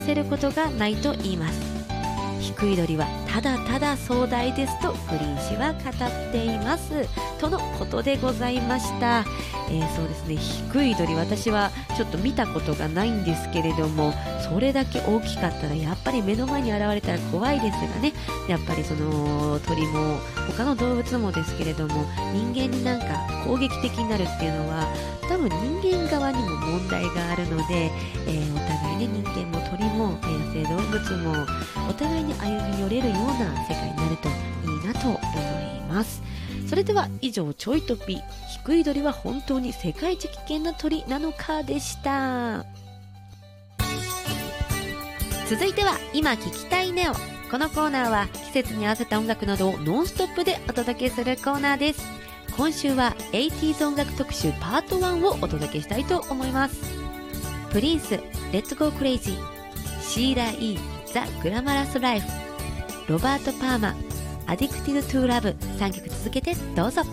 せることがないと言います。低い鳥はただただ壮大ですとグリーン氏は語っていますとのことでございました。そうですね、低い鳥、私はちょっと見たことがないんですけれども、それだけ大きかったらやっぱり目の前に現れたら怖いですがね、やっぱりその鳥も他の動物もですけれども、人間になんか攻撃的になるっていうのは多分人間側にも問題があるので、お互いね、人間も鳥も野生動物もお互いに歩み寄れるような世界になるといいなと思います。それでは以上、ちょいとぴ低い鳥は本当に世界一危険な鳥なのかでした。続いては今聞きたいネオ。このコーナーは季節に合わせた音楽などをノンストップでお届けするコーナーです。今週は 80s 音楽特集パート1をお届けしたいと思います。プリンス、レッツゴークレイジー、シーラ・イー、ザ・グラマラス・ライフ、ロバート・パーマ、アディクティド・トゥ・ラブ、3曲続けてどうぞ。